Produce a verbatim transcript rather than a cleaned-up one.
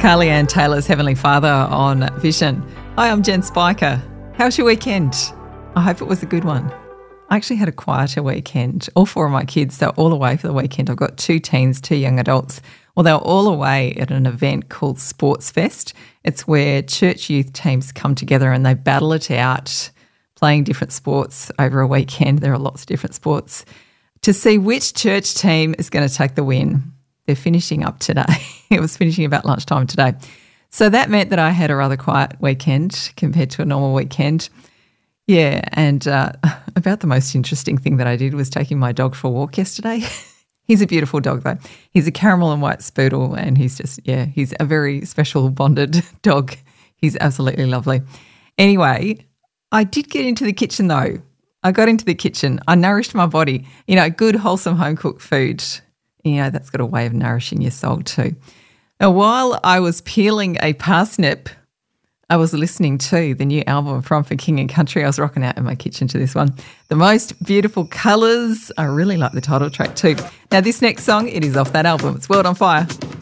Carly Ann Taylor's Heavenly Father on Vision. Hi, I'm Jen Spiker. How's your weekend? I hope it was a good one. I actually had a quieter weekend. All four of my kids, they're all away for the weekend. I've got two teens, two young adults. Well, they were all away at an event called Sports Fest. It's where church youth teams come together and they battle it out, playing different sports over a weekend. There are lots of different sports to see which church team is going to take the win. They're finishing up today. It was finishing about lunchtime today. So that meant that I had a rather quiet weekend compared to a normal weekend. Yeah, and uh, about the most interesting thing that I did was taking my dog for a walk yesterday. He's a beautiful dog though. He's a caramel and white Spoodle, and he's just, yeah, he's a very special bonded dog. He's absolutely lovely. Anyway, I did get into the kitchen though. I got into the kitchen. I nourished my body. You know, good, wholesome, home-cooked food. You know, that's got a way of nourishing your soul too. Now, while I was peeling a parsnip, I was listening to the new album from For King and Country. I was rocking out in my kitchen to this one. The Most Beautiful Colours. I really like the title track too. Now, this next song, it is off that album. It's World on Fire.